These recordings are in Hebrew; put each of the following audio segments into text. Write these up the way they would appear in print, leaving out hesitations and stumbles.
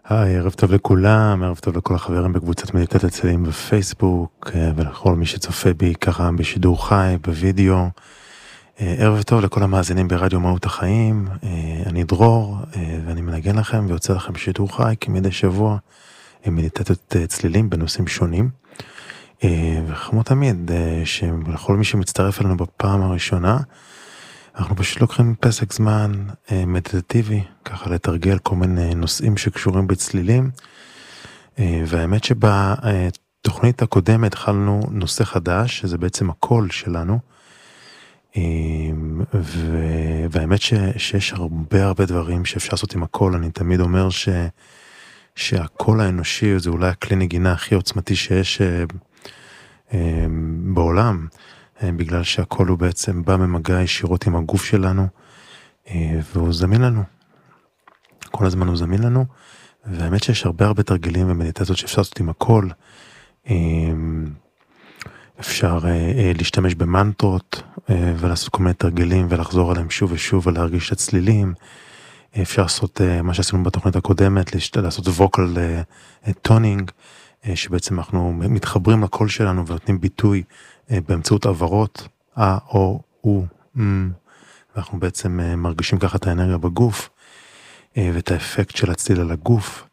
היי, ערב טוב לכולם, ערב טוב לכל החברים בקבוצת מדיטת הצללים בפייסבוק, ולכל מי שצופה בי ככה בשידור חי, בווידאו. ערב טוב לכל המאזינים ברדיו מהות החיים. אני דרור, ואני מנגן לכם ויוצא לכם שידור חי כמדי שבוע, מדיטת צלילים בנושאים שונים. וכמו תמיד, שלכל מי שמצטרף אלינו בפעם הראשונה, אנחנו פשוט לוקחים פסק זמן מדיטטיבי, ככה לתרגל כל מיני נושאים שקשורים בצלילים, והאמת שבתוכנית הקודמת התחלנו נושא חדש, שזה בעצם הקול שלנו, והאמת שיש הרבה דברים שאפשר לעשות עם הקול. אני תמיד אומר שהקול האנושי זה אולי הכלי נגינה הכי עוצמתי שיש בעולם, בגלל שהקול הוא בעצם בא ממגע ישירות עם הגוף שלנו, והוא זמין לנו. כל הזמן הוא זמין לנו, והאמת שיש הרבה תרגילים ומדיטציות שאפשר לעשות עם הקול. אפשר להשתמש במנטרות, ולעשות כל מיני תרגילים, ולחזור עליהם שוב ושוב, ולהרגיש את הצלילים. אפשר לעשות מה שעשינו בתוכנית הקודמת, לעשות ווקל טונינג, שבעצם אנחנו מתחברים לקול שלנו, ונותנים ביטוי באמצעות עברות, או, ואנחנו בעצם מרגישים ככה את האנרגיה בגוף, ואת האפקט של הצליל על הגוף,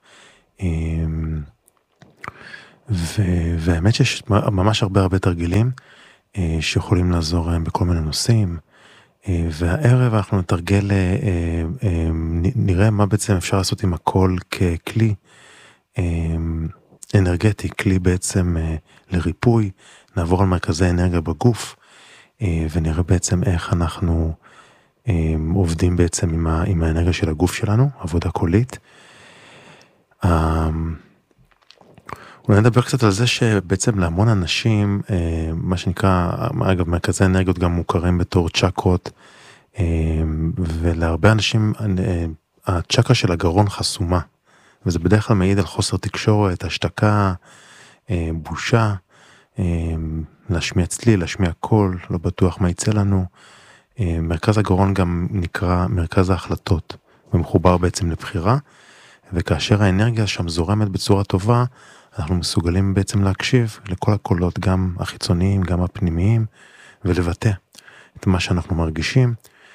והאמת שיש ממש הרבה תרגילים, שיכולים לעזור בכל מיני נושאים, והערב אנחנו נתרגל, נראה מה בעצם אפשר לעשות עם הקול ככלי אנרגטי, כלי בעצם לריפוי. נעבור על מרכזי אנרגיה בגוף, ונראה בעצם איך אנחנו עובדים בעצם עם האנרגיה של הגוף שלנו, עבודה קולית. אולי נדבר קצת על זה שבעצם להמון אנשים, מה שנקרא, אגב, מרכזי אנרגיות גם מוכרים בתור צ'קרות, ולהרבה אנשים הצ'קרה של הגרון חסומה, וזה בדרך כלל מעיד על חוסר תקשורת, השתקה, בושה, להשמיע צליל, להשמיע קול, לא בטוח מה יצא לנו. מרכז הגרון גם נקרא מרכז ההחלטות, ומחובר בעצם לבחירה, וכאשר האנרגיה שם זורמת בצורה טובה, אנחנו מסוגלים בעצם להקשיב לכל הקולות, גם החיצוניים, גם הפנימיים, ולבטא את מה שאנחנו מרגישים.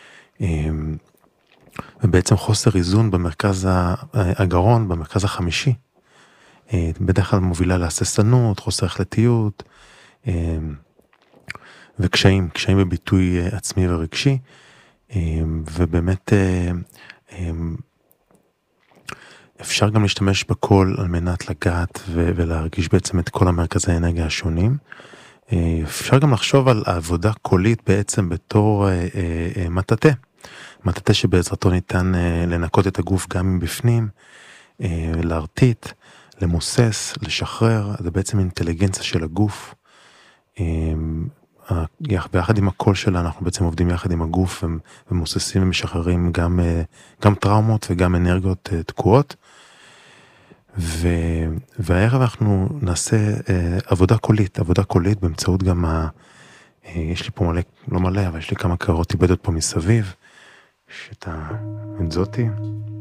ובעצם חוסר איזון במרכז הגרון, במרכז החמישי, בדרך כלל מובילה להססנות, חוסר החלטיות, וקשיים בביטוי עצמי ורגשי, ובאמת אפשר גם להשתמש בקול על מנת לגעת ולהרגיש בעצם את כל המרכזי האנרגיה השונים. אפשר גם לחשוב על העבודה קולית בעצם בתור מטאטה שבעזרתו ניתן לנקות את הגוף גם מבפנים, להרטיט, למוסס, לשחרר. זה בעצם אינטליגנציה של הגוף. ביחד עם הקול שלה אנחנו בעצם עובדים יחד עם הגוף, ומוססים ומשחררים גם טראומות וגם אנרגיות תקועות. והערב אנחנו נעשה עבודה קולית באמצעות גם יש לי פה לא מלא, אבל יש לי כמה קערות איבדות פה מסביב, את זאתי.